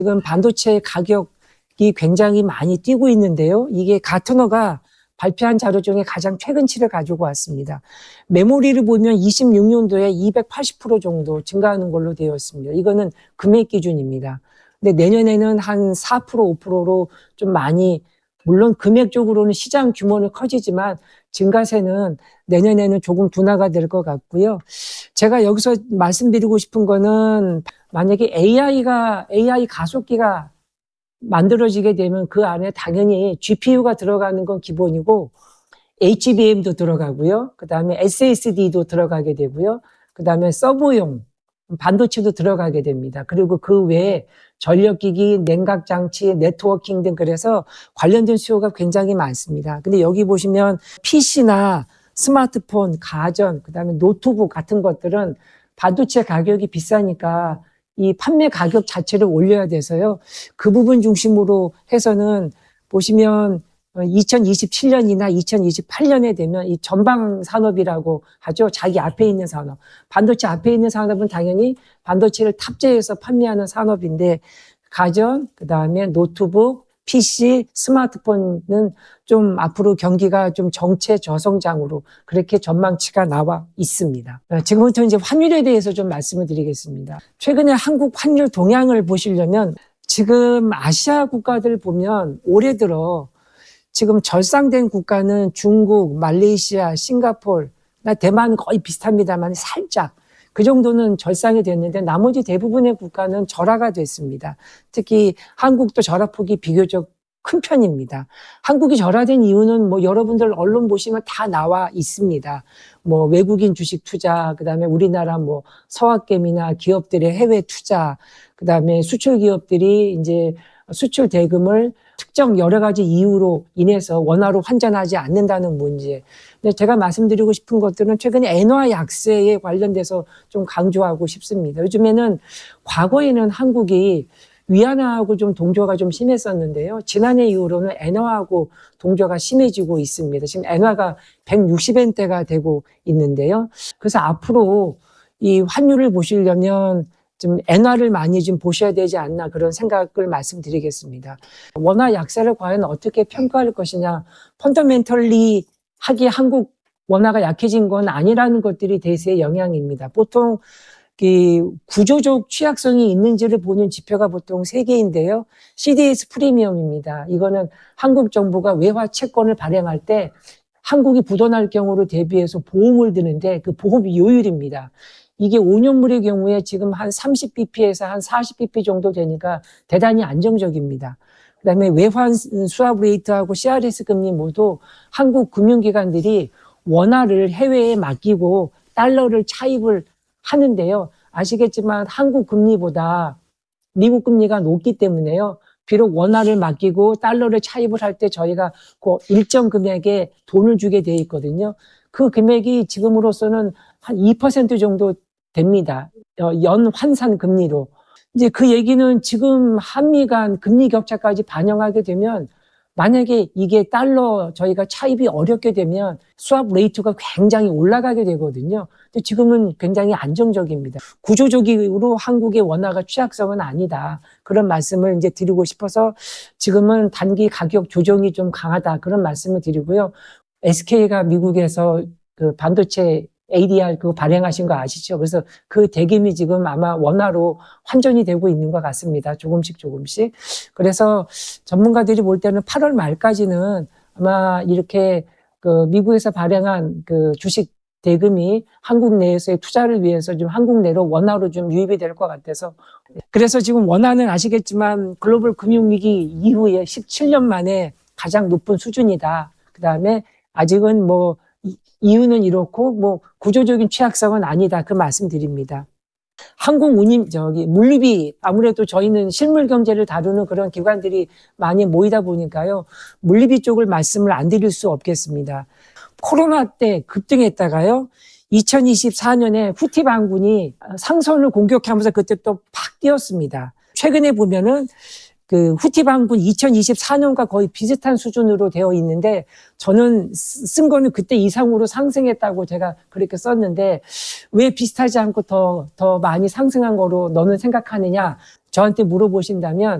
지금 반도체 가격이 굉장히 많이 뛰고 있는데요. 이게 가트너가 발표한 자료 중에 가장 최근치를 가지고 왔습니다. 메모리를 보면 26년도에 280% 정도 증가하는 걸로 되어 있습니다. 이거는 금액 기준입니다. 근데 내년에는 한 4%, 5%로 좀 많이, 물론 금액적으로는 시장 규모는 커지지만 증가세는 내년에는 조금 둔화가 될 것 같고요. 제가 여기서 말씀드리고 싶은 거는 만약에 AI 가속기가 만들어지게 되면 그 안에 당연히 GPU가 들어가는 건 기본이고 HBM도 들어가고요. 그 다음에 SSD도 들어가게 되고요. 그 다음에 서버용 반도체도 들어가게 됩니다. 그리고 그 외에 전력기기, 냉각장치, 네트워킹 등 그래서 관련된 수요가 굉장히 많습니다. 근데 여기 보시면 PC나 스마트폰, 가전, 그 다음에 노트북 같은 것들은 반도체 가격이 비싸니까 이 판매 가격 자체를 올려야 돼서요. 그 부분 중심으로 해서는 보시면 2027년이나 2028년에 되면 이 전방 산업이라고 하죠. 자기 앞에 있는 산업. 반도체 앞에 있는 산업은 당연히 반도체를 탑재해서 판매하는 산업인데 가전, 그다음에 노트북, PC, 스마트폰은 좀 앞으로 경기가 좀 정체 저성장으로 그렇게 전망치가 나와 있습니다. 지금부터 이제 환율에 대해서 좀 말씀을 드리겠습니다. 최근에 한국 환율 동향을 보시려면 지금 아시아 국가들 보면 올해 들어 지금 절상된 국가는 중국, 말레이시아, 싱가포르, 대만 거의 비슷합니다만 살짝 그 정도는 절상이 됐는데 나머지 대부분의 국가는 절하가 됐습니다. 특히 한국도 절하폭이 비교적 큰 편입니다. 한국이 절하된 이유는 뭐 여러분들 언론 보시면 다 나와 있습니다. 뭐 외국인 주식 투자, 그다음에 우리나라 뭐 서학개미나 기업들의 해외 투자, 그다음에 수출 기업들이 이제 수출 대금을 특정 여러 가지 이유로 인해서 원화로 환전하지 않는다는 문제. 근데 제가 말씀드리고 싶은 것들은 최근에 엔화 약세에 관련돼서 좀 강조하고 싶습니다. 요즘에는 과거에는 한국이 위안화하고 좀 동조가 좀 심했었는데요. 지난해 이후로는 엔화하고 동조가 심해지고 있습니다. 지금 엔화가 160엔대가 되고 있는데요. 그래서 앞으로 이 환율을 보시려면 좀 엔화를 많이 좀 보셔야 되지 않나 그런 생각을 말씀드리겠습니다. 원화 약세를 과연 어떻게 평가할 것이냐. 펀더멘털리 하기에 한국 원화가 약해진 건 아니라는 것들이 대세의 영향입니다. 보통 구조적 취약성이 있는지를 보는 지표가 보통 3개인데요. CDS 프리미엄입니다. 이거는 한국 정부가 외화 채권을 발행할 때 한국이 부도날 경우를 대비해서 보험을 드는데 그 보험 요율입니다. 이게 5년물의 경우에 지금 한 30bp에서 한 40bp 정도 되니까 대단히 안정적입니다. 그다음에 외환 수합 레이트하고 CRS 금리 모두 한국 금융기관들이 원화를 해외에 맡기고 달러를 차입을 하는데요. 아시겠지만 한국 금리보다 미국 금리가 높기 때문에요. 비록 원화를 맡기고 달러를 차입을 할 때 저희가 그 일정 금액에 돈을 주게 돼 있거든요. 그 금액이 지금으로서는 한 2% 정도 됩니다. 연 환산 금리로. 이제 그 얘기는 지금 한미 간 금리 격차까지 반영하게 되면 만약에 이게 달러 저희가 차입이 어렵게 되면 수합 레이트가 굉장히 올라가게 되거든요. 근데 지금은 굉장히 안정적입니다. 구조적으로 한국의 원화가 취약성은 아니다. 그런 말씀을 이제 드리고 싶어서 지금은 단기 가격 조정이 좀 강하다. 그런 말씀을 드리고요. SK가 미국에서 그 반도체 ADR 그거 발행하신 거 아시죠? 그래서 그 대금이 지금 아마 원화로 환전이 되고 있는 것 같습니다. 조금씩. 그래서 전문가들이 볼 때는 8월 말까지는 아마 이렇게 그 미국에서 발행한 그 주식 대금이 한국 내에서의 투자를 위해서 좀 한국 내로 원화로 좀 유입이 될 것 같아서 그래서 지금 원화는 아시겠지만 글로벌 금융위기 이후에 17년 만에 가장 높은 수준이다. 그다음에 아직은 뭐 이유는 이렇고 뭐 구조적인 취약성은 아니다. 그 말씀드립니다. 물류비 아무래도 저희는 실물 경제를 다루는 그런 기관들이 많이 모이다 보니까요. 물류비 쪽을 말씀을 안 드릴 수 없겠습니다. 코로나 때 급등했다가요. 2024년에 후티 반군이 상선을 공격하면서 그때 또 팍 뛰었습니다. 최근에 보면은 그 후티 방문 2024년과 거의 비슷한 수준으로 되어 있는데 저는 쓴 거는 그때 이상으로 상승했다고 제가 그렇게 썼는데 왜 비슷하지 않고 더 많이 상승한 거로 너는 생각하느냐 저한테 물어보신다면